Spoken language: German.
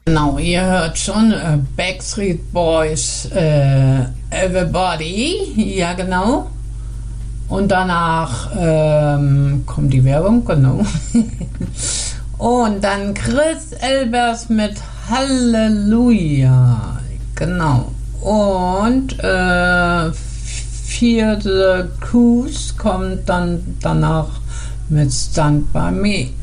Genau, ihr hört schon Backstreet Boys, Everybody, ja genau. Und danach kommt die Werbung, genau. Und dann Chris Elbers mit Halleluja, genau. Und vierte Cruise kommt dann danach mit Stand By Me.